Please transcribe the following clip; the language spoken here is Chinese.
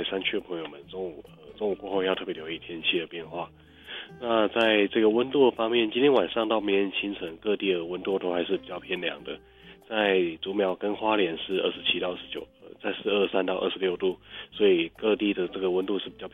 山区的朋友们，中午过后要特别留意天气的变化。那在这个温度方面，今天晚上到明天清晨，各地的温度都还是比较偏凉的。在竹苗跟花莲是27到19，在是23到26度，所以各地的这个温度是比较